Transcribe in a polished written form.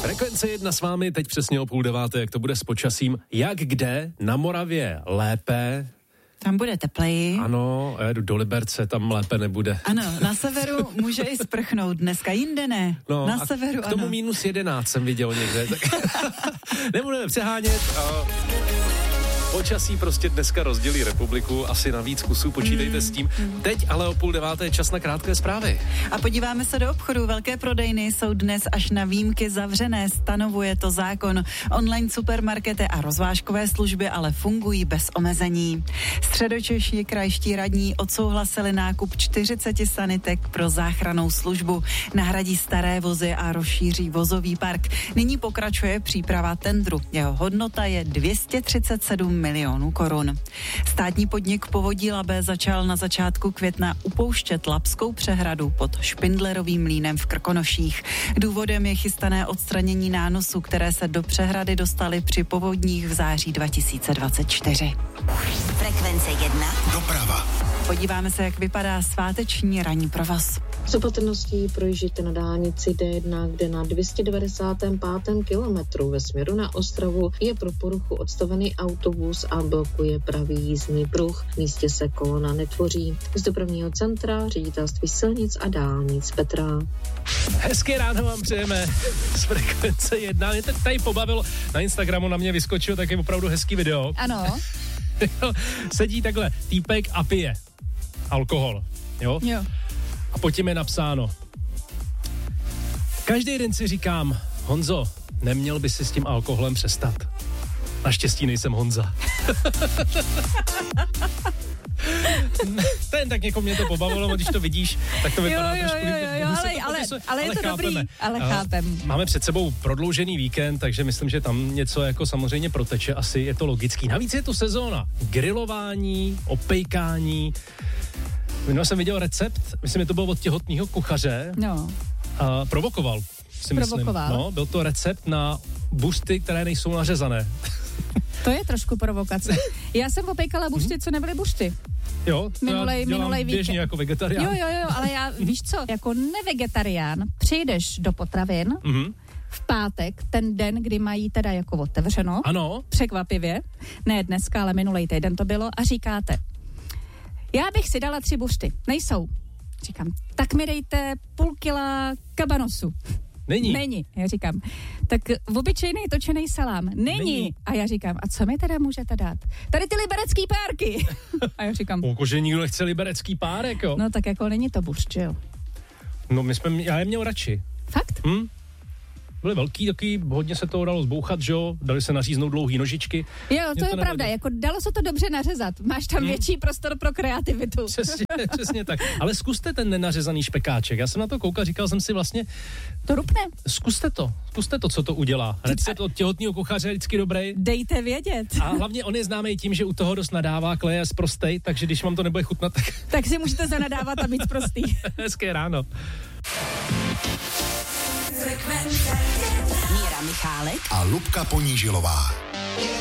Frekvence 1 s vámi teď přesně o 8:30, jak to bude s počasím. Jak kde? Na Moravě lépe. Tam bude tepleji. Ano, já jedu do Liberce, tam lépe nebude. Ano, na severu může i sprchnout dneska, jinde ne. No, na severu k tomu ano. -11 jsem viděl někde. Tak nebudeme přehánět. Počasí prostě dneska rozdělí republiku asi na víc kusů, počítejte s tím. Teď ale o 8:30 čas na krátké zprávy. A podíváme se do obchodu. Velké prodejny jsou dnes až na výjimky zavřené, stanovuje to zákon. Online supermarkety a rozvážkové služby ale fungují bez omezení. Středočeští krajští radní odsouhlasili nákup 40 sanitek pro záchrannou službu. Nahradí staré vozy a rozšíří vozový park. Nyní pokračuje příprava tendru. Jeho hodnota je 237 milionů korun. Státní podnik Povodí Labe začal na začátku května upouštět Labskou přehradu pod Špindlerovým mlýnem v Krkonoších. Důvodem je chystané odstranění nánosů, které se do přehrady dostaly při povodních v září 2024. Frekvence 1. Doprava. Podíváme se, jak vypadá sváteční ranní provoz. S opatrností projížděte na dálnici D1, kde na 295. kilometru ve směru na Ostravu je pro poruchu odstavený autobus a blokuje pravý jízdní pruh. V místě se kolona netvoří. Z dopravního centra Ředitelství silnic a dálnic Petra. Hezké ráno vám přejeme z Frekvence 1. Mě tady pobavilo, na Instagramu na mě vyskočil taky opravdu hezký video. Ano. Sedí takhle týpek a pije alkohol, jo? Jo. A pod tím je napsáno: každý den si říkám, Honzo, neměl by si s tím alkoholem přestat. Naštěstí nejsem Honza. Ten tak někoho mě to pobavilo, když to vidíš, tak to vypadá trošku líp. Ale je to chápeme. dobrý, ale chápem. Máme před sebou prodloužený víkend, takže myslím, že tam něco jako samozřejmě proteče, asi je to logický. Navíc je tu sezóna grilování, opejkání. Minule jsem viděl recept, myslím, že to bylo od těhotného kuchaře. No. A provokoval, si myslím. No, byl to recept na buřty, které nejsou nařezané. To je trošku provokace. Já jsem opékala buřty, co nebyly buřty. Jo, to minulej běžně víkend. jako vegetarián. Jo, ale já, víš co, jako nevegetarián, přijdeš do potravin v pátek, ten den, kdy mají teda jako otevřeno. Ano. Překvapivě. Ne dneska, ale minulej týden to bylo a říkáte, já bych si dala 3 buřty. Nejsou. Říkám, tak mi dejte půl kila kabanosu. Není. Já říkám, tak obyčejný točený salám. Není. A já říkám, a co mi teda můžete dát? Tady ty liberecký párky. A já říkám, Že nikdo nechce liberecký párek, jo? no tak jako není to buřt, jo? No já je měl radši. Fakt? Byly velký, taky hodně se toho dalo zbouchat, že jo? Dali se naříznout dlouhý nožičky. Jo, to je pravda, jako dalo se to dobře nařezat. Máš tam větší prostor pro kreativitu. Přesně tak. Ale zkuste ten nenařezaný špekáček. Já jsem na to koukal, říkal jsem si vlastně, To rupne. zkuste to, co to udělá. Recept od těhotného kuchaře je vždycky dobrý. Dejte vědět. A hlavně on je známý tím, že u toho dost nadává, kleje sprostej, takže když vám to nebude chutnat, tak... Tak si můžete zanadávat a být prostý. Hezké ráno. Míra Michálek A Lubka Ponížilová.